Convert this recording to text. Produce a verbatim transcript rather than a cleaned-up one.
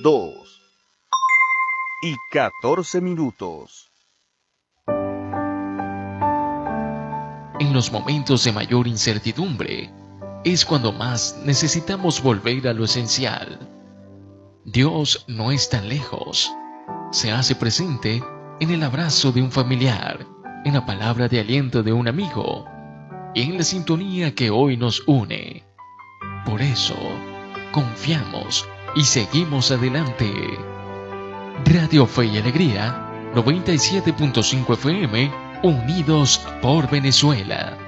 dos y catorce minutos. En los momentos de mayor incertidumbre, es cuando más necesitamos volver a lo esencial. Dios no es tan lejos. Se hace presente en el abrazo de un familiar, en la palabra de aliento de un amigo y en la sintonía que hoy nos une. Por eso, confiamos y seguimos adelante. Radio Fe y Alegría, noventa y siete punto cinco F M, unidos por Venezuela.